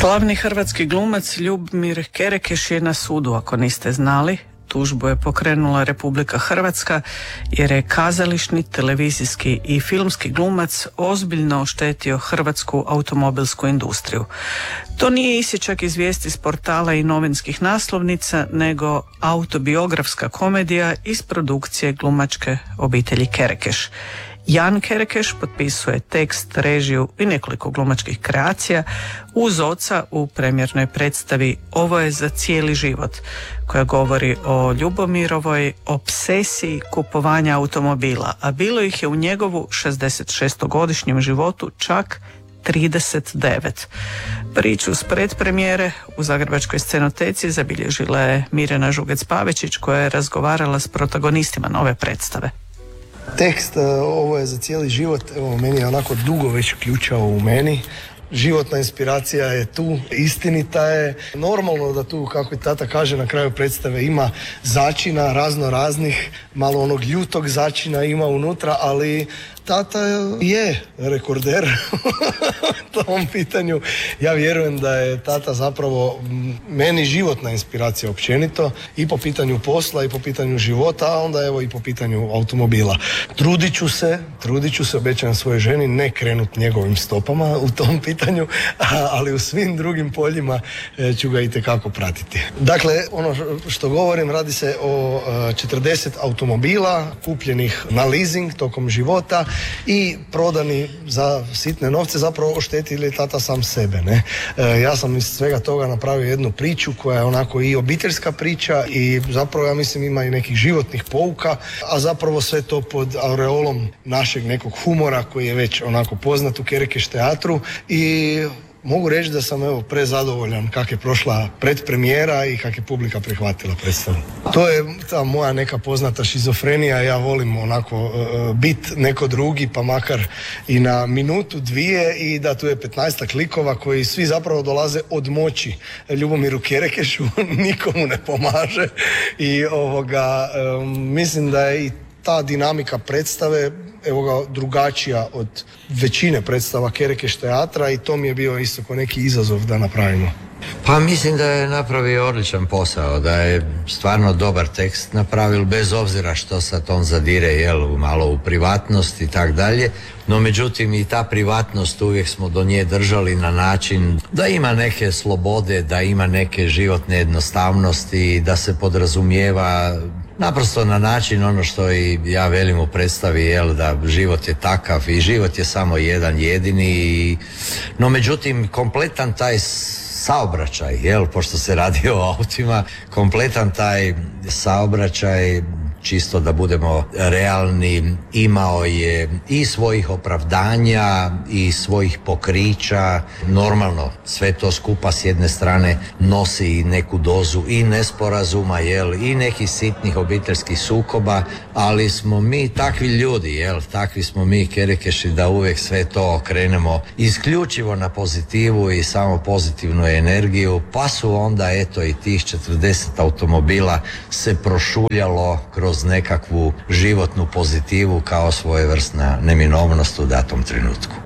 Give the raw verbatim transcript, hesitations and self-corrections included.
Slavni hrvatski glumac Ljubomir Kerekeš je na sudu, ako niste znali. Tužbu je pokrenula Republika Hrvatska jer je kazališni, televizijski i filmski glumac ozbiljno oštetio hrvatsku automobilsku industriju. To nije isječak iz vijesti s portala i novinskih naslovnica, nego autobiografska komedija iz produkcije glumačke obitelji Kerekeš. Jan Kerekeš potpisuje tekst, režiju i nekoliko glumačkih kreacija uz oca u premijernoj predstavi Ovo je za cijeli život, koja govori o Ljubomirovoj obsesiji kupovanja automobila, a bilo ih je u njegovu šezdesetšestogodišnjem životu čak trideset devet. Priču s predpremijere u Zagrebačkoj scenoteci zabilježila je Mirjana Žugec-Pavičić, koja je razgovarala s protagonistima nove predstave. Tekst Ovo je za cijeli život, evo, meni je onako dugo već ključao u meni. Životna inspiracija je tu, istinita je. Normalno da tu, kako i tata kaže na kraju predstave, ima začina razno raznih, malo onog ljutog začina ima unutra, ali tata je rekorder u tom pitanju. Ja vjerujem da je tata zapravo meni životna inspiracija općenito, i po pitanju posla i po pitanju života, a onda evo i po pitanju automobila. Trudit ću se, trudit ću se, obećam svojoj ženi, ne krenut njegovim stopama u tom pitanju, ali u svim drugim poljima ću ga itekako pratiti. Dakle, ono što govorim, radi se o četrdeset automobila kupljenih na leasing tokom života i prodani za sitne novce, zapravo oštetili tata sam sebe, ne? E, ja sam iz svega toga napravio jednu priču koja je onako i obiteljska priča i zapravo ja mislim ima i nekih životnih pouka, a zapravo sve to pod aureolom našeg nekog humora koji je već onako poznat u Kerekeš teatru i mogu reći da sam evo prezadovoljan kak je prošla predpremijera i kak je publika prihvatila predstavu. To je ta moja neka poznata šizofrenija, ja volim onako uh, bit neko drugi, pa makar i na minutu, dvije, i da tu je petnaestak likova koji svi zapravo dolaze od moći Ljubomiru Kerekešu, nikomu ne pomaže i ovoga, um, mislim da je i ta dinamika predstave evo ga drugačija od većine predstava Kerekeš teatra i to mi je bio isto ko neki izazov da napravimo. Pa mislim da je napravio odličan posao, da je stvarno dobar tekst napravil, bez obzira što sad on zadire jel, malo u privatnost i tak dalje, no međutim i ta privatnost uvijek smo do nje držali na način da ima neke slobode, da ima neke životne jednostavnosti, da se podrazumijeva naprosto na način ono što i ja velim u predstavi, jel, da život je takav i život je samo jedan jedini, no međutim kompletan taj saobraćaj, jel, pošto se radi o autima, kompletan taj saobraćaj, čisto da budemo realni, imao je i svojih opravdanja i svojih pokrića. Normalno, sve to skupa s jedne strane nosi i neku dozu i nesporazuma, jel, i nekih sitnih obiteljskih sukoba, ali smo mi takvi ljudi, jel, takvi smo mi Kerekeši da uvijek sve to okrenemo isključivo na pozitivu i samo pozitivnu energiju, pa su onda eto i tih četrdeset automobila se prošuljalo kroz nekakvu životnu pozitivu kao svojevrsna neminovnost u datom trenutku.